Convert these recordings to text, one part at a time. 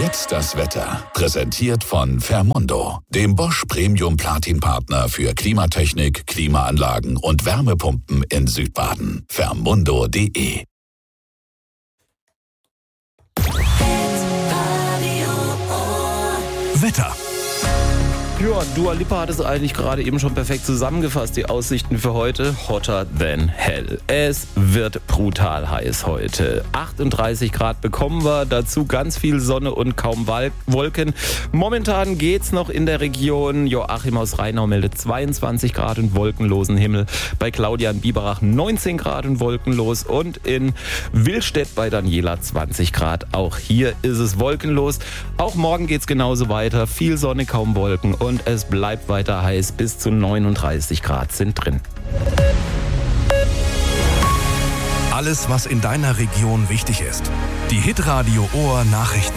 Jetzt das Wetter. Präsentiert von Fermondo, dem Bosch Premium Platin Partner für Klimatechnik, Klimaanlagen und Wärmepumpen in Südbaden. Fermondo.de. Wetter. Ja, Dua Lipa hat es eigentlich gerade eben schon perfekt zusammengefasst, die Aussichten für heute. Hotter than hell. Es wird brutal heiß heute. 38 Grad bekommen wir, dazu ganz viel Sonne und kaum Wolken. Momentan geht's noch in der Region. Joachim aus Rheinau meldet 22 Grad und wolkenlosen Himmel. Bei Claudia in Biberach 19 Grad und wolkenlos. Und in Willstedt bei Daniela 20 Grad. Auch hier ist es wolkenlos. Auch morgen geht's genauso weiter. Viel Sonne, kaum Wolken. Und es bleibt weiter heiß, bis zu 39 Grad sind drin. Alles, was in deiner Region wichtig ist. Die Hitradio Ohr Nachrichten.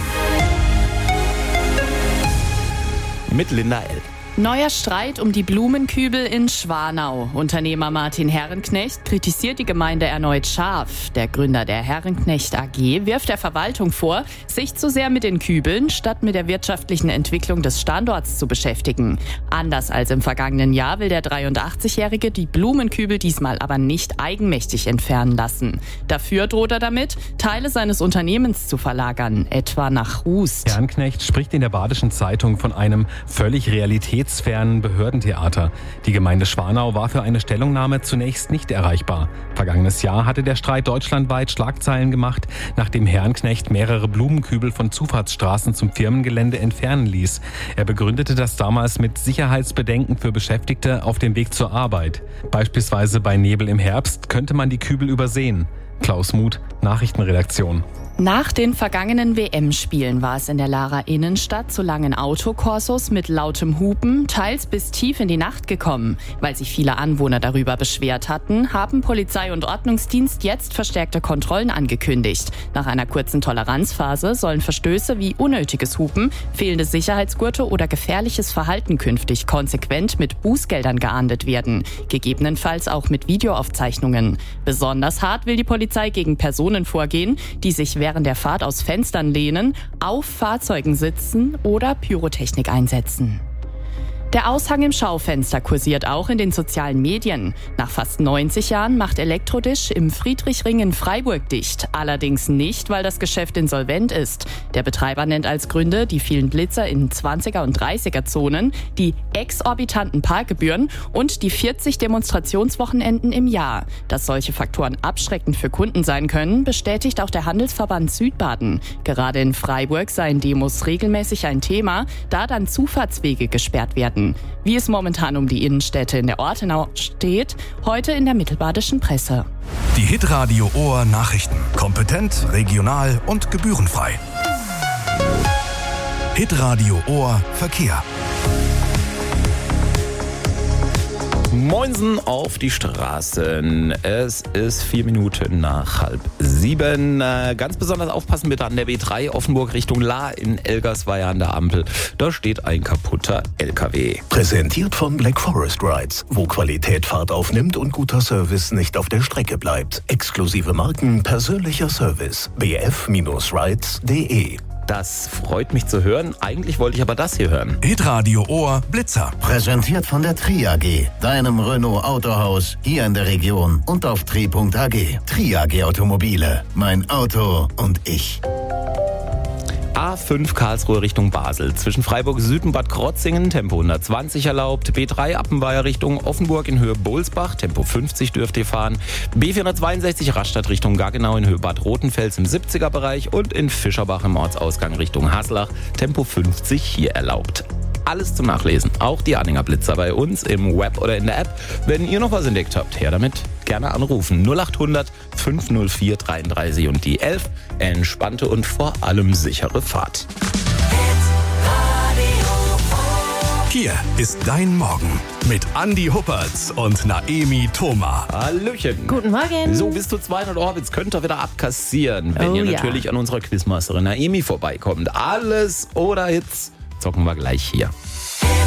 Mit Linda L. Neuer Streit um die Blumenkübel in Schwanau. Unternehmer Martin Herrenknecht kritisiert die Gemeinde erneut scharf. Der Gründer der Herrenknecht AG wirft der Verwaltung vor, sich zu sehr mit den Kübeln statt mit der wirtschaftlichen Entwicklung des Standorts zu beschäftigen. Anders als im vergangenen Jahr will der 83-Jährige die Blumenkübel diesmal aber nicht eigenmächtig entfernen lassen. Dafür droht er damit, Teile seines Unternehmens zu verlagern, etwa nach Rust. Herrenknecht spricht in der Badischen Zeitung von einem völlig realitätsfernen Behördentheater. Die Gemeinde Schwanau war für eine Stellungnahme zunächst nicht erreichbar. Vergangenes Jahr hatte der Streit deutschlandweit Schlagzeilen gemacht, nachdem Herrenknecht mehrere Blumenkübel von Zufahrtsstraßen zum Firmengelände entfernen ließ. Er begründete das damals mit Sicherheitsbedenken für Beschäftigte auf dem Weg zur Arbeit. Beispielsweise bei Nebel im Herbst könnte man die Kübel übersehen. Klaus Muth, Nachrichtenredaktion. Nach den vergangenen WM-Spielen war es in der Lahrer Innenstadt zu langen Autokorsos mit lautem Hupen, teils bis tief in die Nacht gekommen. Weil sich viele Anwohner darüber beschwert hatten, haben Polizei und Ordnungsdienst jetzt verstärkte Kontrollen angekündigt. Nach einer kurzen Toleranzphase sollen Verstöße wie unnötiges Hupen, fehlende Sicherheitsgurte oder gefährliches Verhalten künftig konsequent mit Bußgeldern geahndet werden. Gegebenenfalls auch mit Videoaufzeichnungen. Besonders hart will die Polizei gegen Personen vorgehen, die sich während der Fahrt aus Fenstern lehnen, auf Fahrzeugen sitzen oder Pyrotechnik einsetzen. Der Aushang im Schaufenster kursiert auch in den sozialen Medien. Nach fast 90 Jahren macht Elektrodisch im Friedrichring in Freiburg dicht. Allerdings nicht, weil das Geschäft insolvent ist. Der Betreiber nennt als Gründe die vielen Blitzer in 20er- und 30er-Zonen, die exorbitanten Parkgebühren und die 40 Demonstrationswochenenden im Jahr. Dass solche Faktoren abschreckend für Kunden sein können, bestätigt auch der Handelsverband Südbaden. Gerade in Freiburg seien Demos regelmäßig ein Thema, da dann Zufahrtswege gesperrt werden. Wie es momentan um die Innenstädte in der Ortenau steht, heute in der Mittelbadischen Presse. Die Hitradio Ohr Nachrichten. Kompetent, regional und gebührenfrei. Hitradio Ohr Verkehr. Moinsen auf die Straßen. Es ist 4 Minuten nach 6:30. Ganz besonders aufpassen bitte an der B3 Offenburg Richtung Lahr in Elgersweier an der Ampel. Da steht ein kaputter LKW. Präsentiert von Black Forest Rides, wo Qualität Fahrt aufnimmt und guter Service nicht auf der Strecke bleibt. Exklusive Marken, persönlicher Service. bf-rides.de. Das freut mich zu hören. Eigentlich wollte ich aber das hier hören. Hitradio Ohr Blitzer. Präsentiert von der Tri AG, deinem Renault Autohaus hier in der Region und auf tri.ag. Tri AG Automobile, mein Auto und ich. A5 Karlsruhe Richtung Basel. Zwischen Freiburg Süd und Bad Krotzingen Tempo 120 erlaubt. B3 Appenweier Richtung Offenburg in Höhe Bohlsbach. Tempo 50 dürft ihr fahren. B462 Rastatt Richtung Gaggenau in Höhe Bad Rotenfels im 70er-Bereich. Und in Fischerbach im Ortsausgang Richtung Haslach. Tempo 50 hier erlaubt. Alles zum Nachlesen. Auch die Anhänger Blitzer bei uns im Web oder in der App. Wenn ihr noch was entdeckt habt, her damit. Gerne anrufen. 0800 504 33 und die 11. Entspannte und vor allem sichere Fahrt. Hier ist dein Morgen mit Andi Huppertz und Naemi Thoma. Hallöchen. Guten Morgen. So, bis zu 200 Orbits könnt ihr wieder abkassieren, wenn ihr natürlich an unserer Quizmasterin Naemi vorbeikommt. Alles oder Hits zocken wir gleich hier.